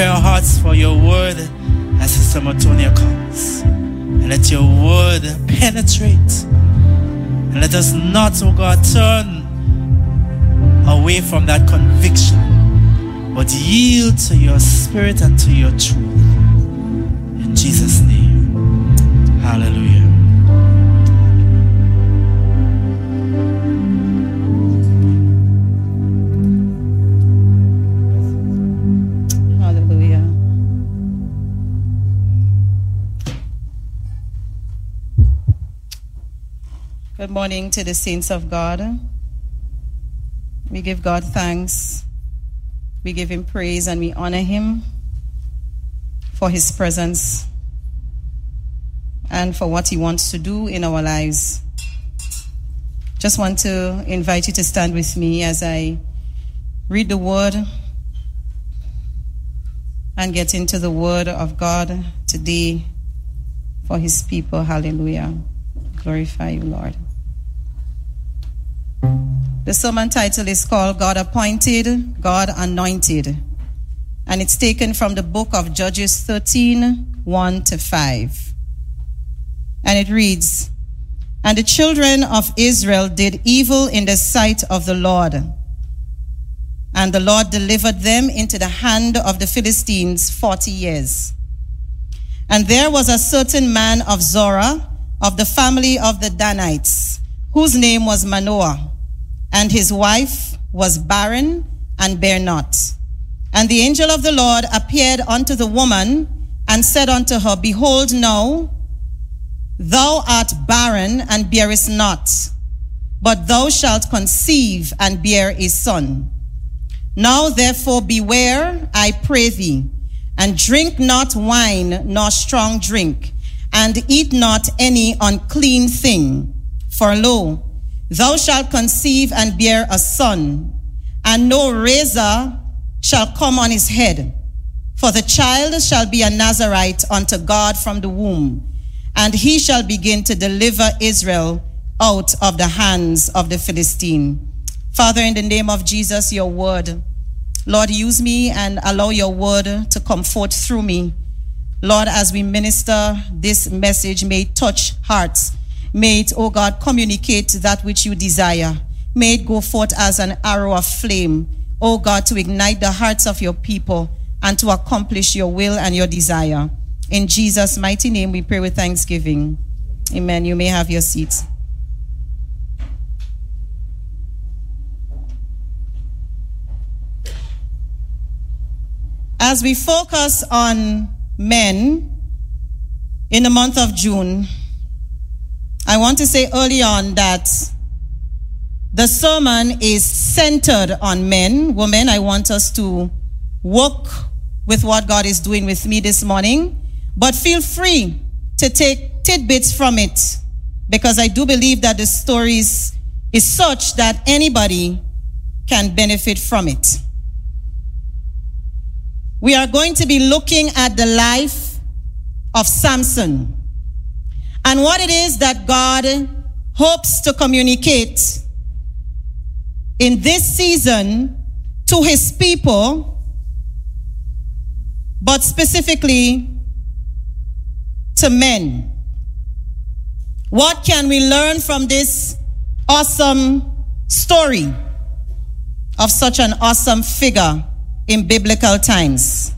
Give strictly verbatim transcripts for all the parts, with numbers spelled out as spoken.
prepare our hearts for your word as Sister Matonia comes. And let your word penetrate. And let us not, oh God, turn away from that conviction, but yield to your spirit and to your truth. In Jesus' name. Hallelujah. Hallelujah. Good morning to the saints of God. We give God thanks. We give him praise and we honor him for his presence and for what he wants to do in our lives. Just want to invite you to stand with me as I read the word and get into the word of God today for his people. Hallelujah. Glorify you, Lord. The sermon title is called God Appointed, God Anointed. And it's taken from the book of Judges thirteen, one to five. And it reads, And the children of Israel did evil in the sight of the Lord. And the Lord delivered them into the hand of the Philistines forty years. And there was a certain man of Zorah, of the family of the Danites, whose name was Manoah. And his wife was barren and bare not. And the angel of the Lord appeared unto the woman and said unto her, Behold now, thou art barren and bearest not, but thou shalt conceive and bear a son. Now therefore beware, I pray thee, and drink not wine nor strong drink, and eat not any unclean thing. For lo, thou shalt conceive and bear a son, and no razor shall come on his head. For the child shall be a Nazarite unto God from the womb, and he shall begin to deliver Israel out of the hands of the Philistine. Father, in the name of Jesus, your word, Lord, use me and allow your word to come forth through me. Lord, as we minister this message, may it touch hearts. May it, oh God, communicate that which you desire. May it go forth as an arrow of flame, oh God, to ignite the hearts of your people and to accomplish your will and your desire. In Jesus' mighty name, we pray with thanksgiving. Amen. You may have your seats. As we focus on men in the month of June, I want to say early on that the sermon is centered on men. Women, I want us to work with what God is doing with me this morning, but feel free to take tidbits from it, because I do believe that the story is, is such that anybody can benefit from it. We are going to be looking at the life of Samson and what it is that God hopes to communicate in this season to his people, but specifically to men. What can we learn from this awesome story of such an awesome figure in biblical times?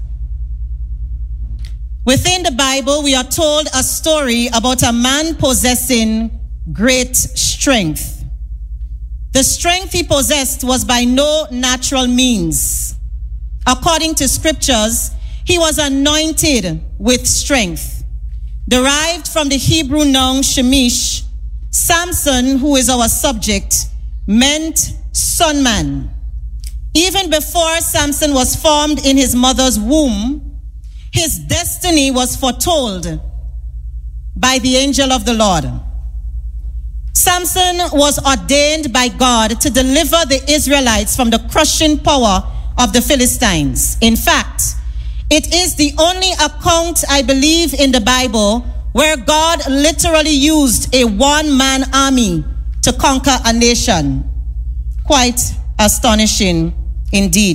Within the Bible, we are told a story about a man possessing great strength. The strength he possessed was by no natural means. According to scriptures, he was anointed with strength. Derived from the Hebrew noun shemish, Samson, who is our subject, meant son man. Even before Samson was formed in his mother's womb, his destiny was foretold by the angel of the Lord. Samson was ordained by God to deliver the Israelites from the crushing power of the Philistines. In fact, it is the only account, I believe, in the Bible where God literally used a one-man army to conquer a nation. Quite astonishing indeed.